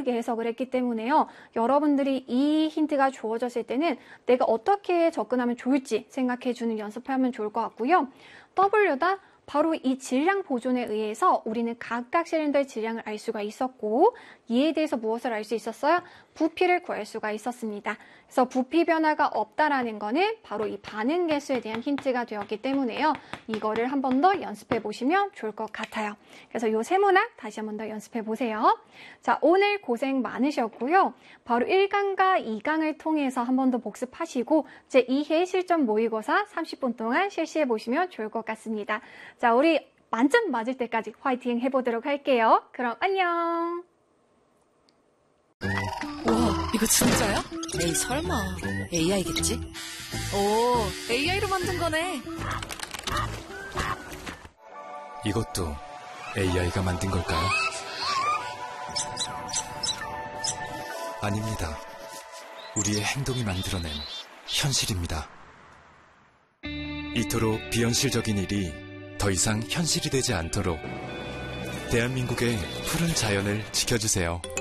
다양하게 해석을 했기 때문에요. 여러분들이 이 힌트가 주어졌을 때는 내가 어떻게 접근하면 좋을지 생각해주는 연습하면 좋을 것 같고요. W다 바로 이 질량 보존에 의해서 우리는 각각 실린더의 질량을 알 수가 있었고, 이에 대해서 무엇을 알 수 있었어요? 부피를 구할 수가 있었습니다. 그래서 부피 변화가 없다라는 거는 바로 이 반응 개수에 대한 힌트가 되었기 때문에요. 이거를 한 번 더 연습해 보시면 좋을 것 같아요. 그래서 이 세모난 다시 한 번 더 연습해 보세요. 자, 오늘 고생 많으셨고요. 바로 1강과 2강을 통해서 한 번 더 복습하시고 제2회 실전 모의고사 30분 동안 실시해 보시면 좋을 것 같습니다. 자, 우리 만점 맞을 때까지 화이팅 해보도록 할게요. 그럼 안녕. 와, 이거 진짜야? 에이, 설마. AI겠지? 오, AI로 만든 거네. 이것도 AI가 만든 걸까요? 아닙니다. 우리의 행동이 만들어낸 현실입니다. 이토록 비현실적인 일이 더 이상 현실이 되지 않도록 대한민국의 푸른 자연을 지켜주세요.